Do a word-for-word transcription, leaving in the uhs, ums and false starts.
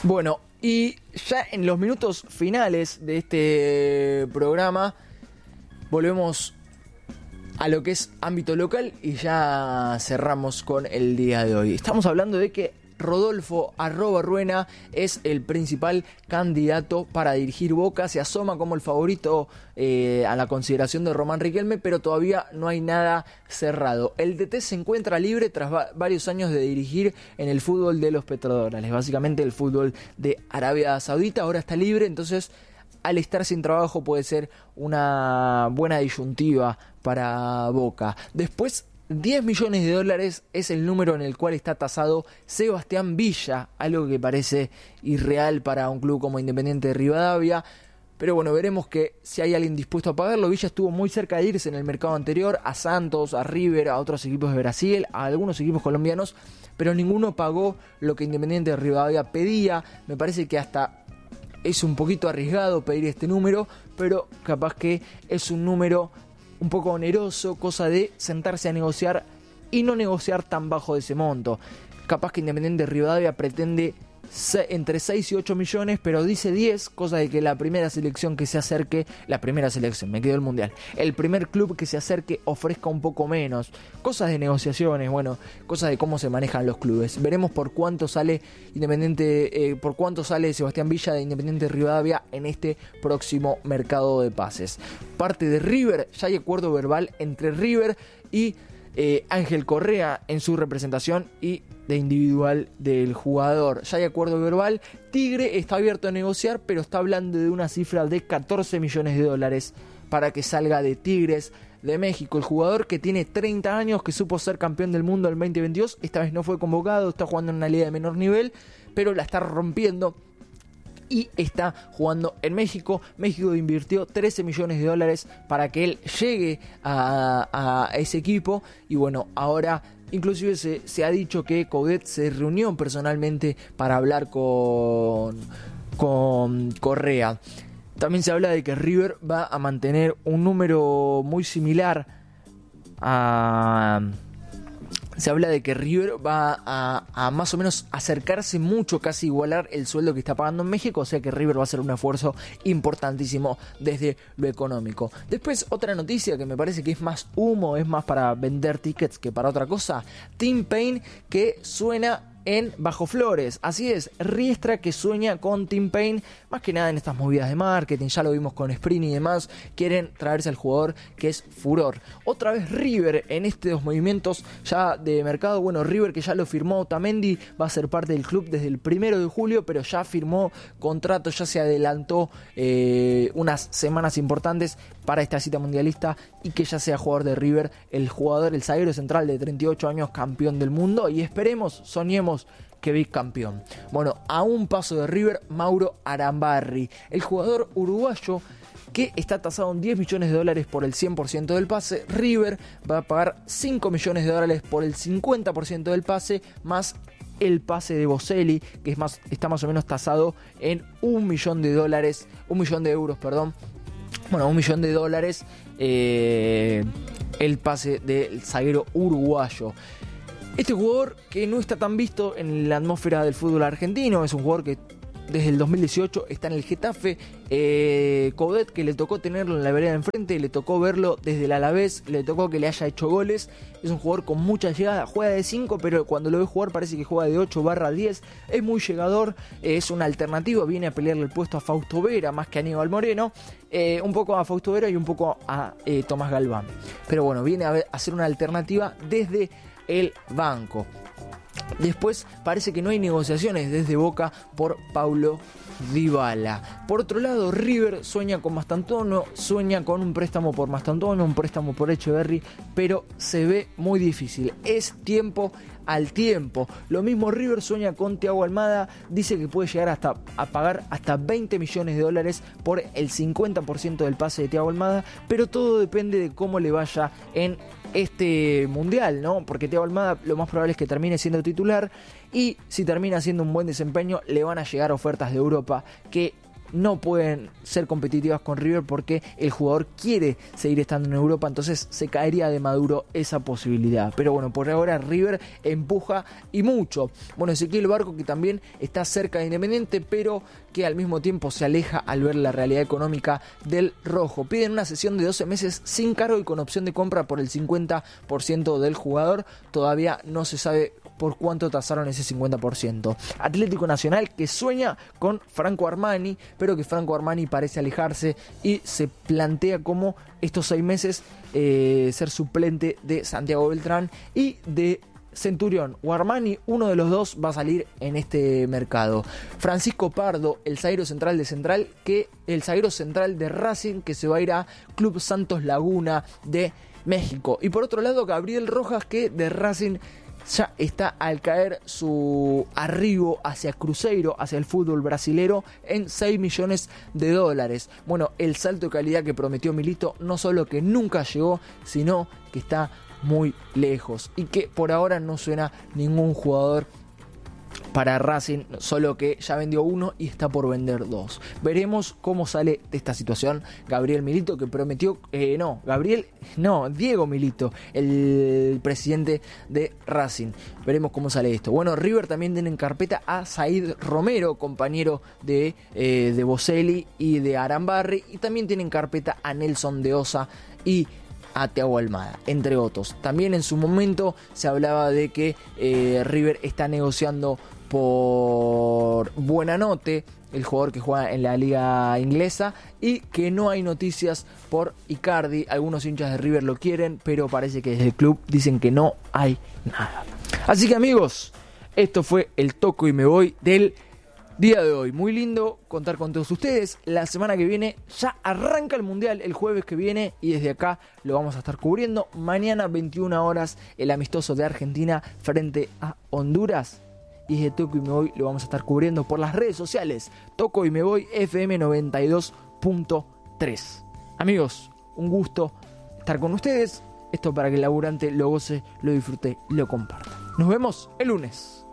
Bueno, y ya en los minutos finales de este programa volvemos a lo que es ámbito local y ya cerramos con el día de hoy. Estamos hablando de que Rodolfo arroba Ruena es el principal candidato para dirigir Boca. Se asoma como el favorito eh, a la consideración de Román Riquelme, pero todavía no hay nada cerrado. El D T se encuentra libre tras va- varios años de dirigir en el fútbol de los petrodólares, básicamente el fútbol de Arabia Saudita. Ahora está libre, entonces al estar sin trabajo puede ser una buena disyuntiva para Boca. Después, diez millones de dólares es el número en el cual está tasado Sebastián Villa, algo que parece irreal para un club como Independiente de Rivadavia. Pero bueno, veremos que si hay alguien dispuesto a pagarlo. Villa estuvo muy cerca de irse en el mercado anterior a Santos, a River, a otros equipos de Brasil, a algunos equipos colombianos, pero ninguno pagó lo que Independiente de Rivadavia pedía. Me parece que hasta es un poquito arriesgado pedir este número, pero capaz que es un número un poco oneroso, cosa de sentarse a negociar y no negociar tan bajo de ese monto. Capaz que Independiente de Rivadavia pretende entre seis y ocho millones, pero dice diez, cosa de que la primera selección que se acerque, la primera selección, me quedó el mundial, el primer club que se acerque ofrezca un poco menos. Cosas de negociaciones, bueno, cosas de cómo se manejan los clubes. Veremos por cuánto sale Independiente, eh, por cuánto sale Sebastián Villa de Independiente de Rivadavia en este próximo mercado de pases. Parte de River, ya hay acuerdo verbal entre River y Eh, Ángel Correa en su representación y de individual del jugador. Ya hay acuerdo verbal. Tigre está abierto a negociar, pero está hablando de una cifra de catorce millones de dólares para que salga de Tigres de México. El jugador que tiene treinta años, que supo ser campeón del mundo en veinte veintidós, esta vez no fue convocado, está jugando en una liga de menor nivel, pero la está rompiendo y está jugando en México. México invirtió trece millones de dólares para que él llegue a, a ese equipo. Y bueno, ahora inclusive se, se ha dicho que Coudet se reunió personalmente para hablar con, con Correa. También se habla de que River va a mantener un número muy similar a... Se habla de que River va a, a más o menos acercarse mucho, casi igualar el sueldo que está pagando en México, o sea que River va a hacer un esfuerzo importantísimo desde lo económico. Después, otra noticia que me parece que es más humo, es más para vender tickets que para otra cosa. Tim Payne, que suena en Bajo Flores. Así es, Riestra que sueña con Tim Payne, más que nada en estas movidas de marketing, ya lo vimos con Sprint y demás, quieren traerse al jugador que es furor. Otra vez River en estos movimientos ya de mercado. Bueno, River que ya lo firmó Otamendi, va a ser parte del club desde el primero de julio, pero ya firmó contrato, ya se adelantó eh, unas semanas importantes para esta cita mundialista y que ya sea jugador de River, el jugador, el zaguero central de treinta y ocho años, campeón del mundo, y esperemos, soñemos que bicampeón. Bueno, a un paso de River, Mauro Arambarri, el jugador uruguayo que está tasado en diez millones de dólares por el cien por ciento del pase. River va a pagar cinco millones de dólares por el cincuenta por ciento del pase, más el pase de Boselli, que es más, está más o menos tasado en un millón de dólares, un millón de euros, perdón. Bueno, un millón de dólares eh, el pase del zaguero uruguayo. Este jugador que no está tan visto en la atmósfera del fútbol argentino, es un jugador que desde el dos mil dieciocho está en el Getafe. eh, Coudet, que le tocó tenerlo en la vereda de enfrente, le tocó verlo desde el Alavés, le tocó que le haya hecho goles. Es un jugador con mucha llegada, juega de cinco, pero cuando lo ve jugar parece que juega de ocho barra diez. Es muy llegador, eh, es una alternativa, viene a pelearle el puesto a Fausto Vera más que a Aníbal Moreno, eh, un poco a Fausto Vera y un poco a eh, Tomás Galván. Pero bueno, viene a, ver, a ser una alternativa desde el banco. Después parece que no hay negociaciones desde Boca por Paulo Dybala. Por otro lado, River sueña con Mastantuono, sueña con un préstamo por Mastantuono, un préstamo por Echeverri, pero se ve muy difícil. Es tiempo al tiempo. Lo mismo River sueña con Thiago Almada, dice que puede llegar hasta a pagar hasta veinte millones de dólares por el cincuenta por ciento del pase de Thiago Almada, pero todo depende de cómo le vaya en este mundial, ¿no? Porque Thiago Almada lo más probable es que termine siendo titular, y si termina haciendo un buen desempeño le van a llegar ofertas de Europa que no pueden ser competitivas con River porque el jugador quiere seguir estando en Europa, entonces se caería de maduro esa posibilidad. Pero bueno, por ahora River empuja y mucho. Bueno, Ezequiel Barco, que también está cerca de Independiente, pero que al mismo tiempo se aleja al ver la realidad económica del rojo. Piden una sesión de doce meses sin cargo y con opción de compra por el cincuenta por ciento del jugador. Todavía no se sabe por cuánto tasaron ese cincuenta por ciento. Atlético Nacional, que sueña con Franco Armani, pero que Franco Armani parece alejarse y se plantea como estos seis meses eh, ser suplente de Santiago Beltrán y de Centurión o Armani. Uno de los dos va a salir en este mercado. Francisco Pardo, el zaguero central de Central, que el zaguero central de Racing, que se va a ir a Club Santos Laguna de México. Y por otro lado, Gabriel Rojas, que de Racing ya está al caer su arribo hacia Cruzeiro, hacia el fútbol brasilero, en seis millones de dólares. Bueno, el salto de calidad que prometió Milito no solo que nunca llegó, sino que está muy lejos y que por ahora no suena ningún jugador para Racing, solo que ya vendió uno y está por vender dos. Veremos cómo sale de esta situación Gabriel Milito, que prometió, eh, no, Gabriel, no, Diego Milito, el presidente de Racing. Veremos cómo sale esto. Bueno, River también tiene en carpeta a Said Romero, compañero de, eh, de Boselli y de Arambarri, y también tiene en carpeta a Nelson de Osa y a Thiago Almada, entre otros. También en su momento se hablaba de que eh, River está negociando por Buenanote, el jugador que juega en la liga inglesa, y que no hay noticias por Icardi. Algunos hinchas de River lo quieren, pero parece que desde el club dicen que no hay nada. Así que amigos, esto fue el Toco y Me Voy del día de hoy. Muy lindo contar con todos ustedes. La semana que viene ya arranca el Mundial, el jueves que viene, y desde acá lo vamos a estar cubriendo. Mañana veintiuna horas el amistoso de Argentina frente a Honduras, y desde Toco y Me Voy lo vamos a estar cubriendo por las redes sociales. Toco y Me Voy F M noventa y dos punto tres. Amigos, un gusto estar con ustedes. Esto para que el laburante lo goce, lo disfrute y lo comparta. Nos vemos el lunes.